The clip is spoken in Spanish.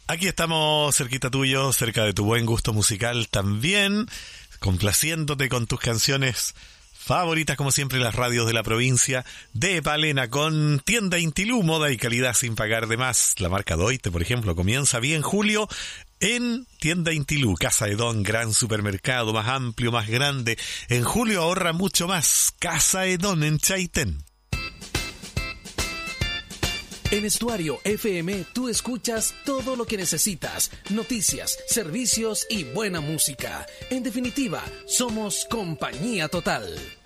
Aquí estamos cerquita tuyo, cerca de tu buen gusto musical también, complaciéndote con tus canciones favoritas, como siempre, las radios de la provincia de Palena, con Tienda Intilú, moda y calidad sin pagar de más. La marca Doite, por ejemplo, comienza bien julio en Tienda Intilú, Casa Edón, gran supermercado, más amplio, más grande. En julio ahorra mucho más. Casa Edón en Chaitén. En Estuario FM tú escuchas todo lo que necesitas, noticias, servicios y buena música. En definitiva, somos Compañía Total.